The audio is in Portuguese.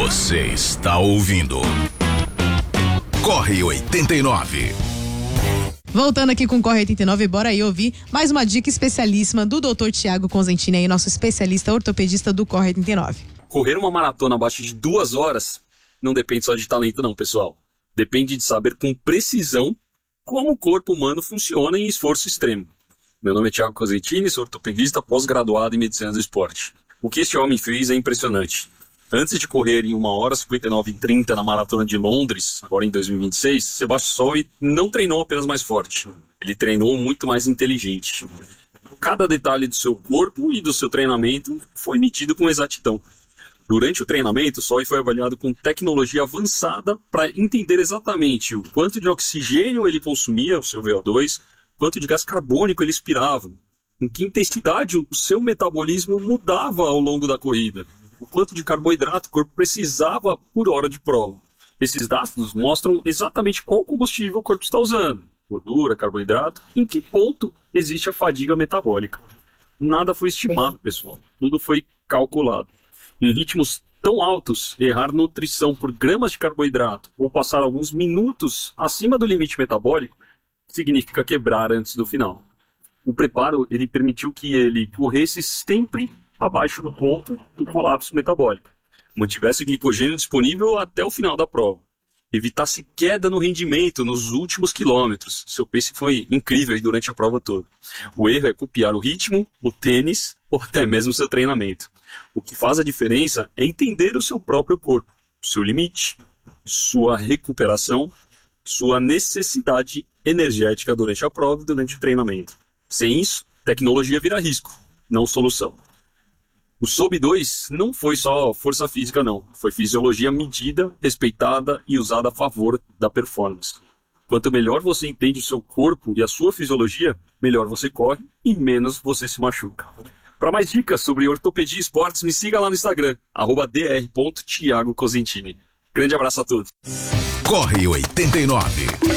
Você está ouvindo Corre 89. Voltando aqui com o Corre 89, bora aí ouvir mais uma dica especialíssima do Dr. Tiago Cosentini, aí, nosso especialista ortopedista do Corre 89. Correr uma maratona abaixo de 2 horas não depende só de talento não, pessoal. Depende de saber com precisão como o corpo humano funciona em esforço extremo. Meu nome é Tiago Cosentini, sou ortopedista pós-graduado em medicina do esporte. O que este homem fez é impressionante. Antes de correr em 1h59:30 na Maratona de Londres, agora em 2026, Sebastião Solli não treinou apenas mais forte, ele treinou muito mais inteligente. Cada detalhe do seu corpo e do seu treinamento foi medido com exatidão. Durante o treinamento, Solli foi avaliado com tecnologia avançada para entender exatamente o quanto de oxigênio ele consumia, o seu VO2, quanto de gás carbônico ele expirava, em que intensidade o seu metabolismo mudava ao longo da corrida, o quanto de carboidrato o corpo precisava por hora de prova. Esses dados mostram exatamente qual combustível o corpo está usando, gordura, carboidrato, em que ponto existe a fadiga metabólica. Nada foi estimado, pessoal, tudo foi calculado. Em ritmos tão altos, errar nutrição por gramas de carboidrato ou passar alguns minutos acima do limite metabólico significa quebrar antes do final. O preparo ele permitiu que ele corresse sempre abaixo do ponto do colapso metabólico, mantivesse glicogênio disponível até o final da prova, evitasse queda no rendimento nos últimos quilômetros. Seu pace foi incrível durante a prova toda. O erro é copiar o ritmo, o tênis ou até mesmo o seu treinamento. O que faz a diferença é entender o seu próprio corpo, seu limite, sua recuperação, sua necessidade energética durante a prova e durante o treinamento. Sem isso, tecnologia vira risco, não solução. O SOB2 não foi só força física, não. Foi fisiologia medida, respeitada e usada a favor da performance. Quanto melhor você entende o seu corpo e a sua fisiologia, melhor você corre e menos você se machuca. Para mais dicas sobre ortopedia e esportes, me siga lá no Instagram, @dr.tiagocosentini. Grande abraço a todos. Corre 89.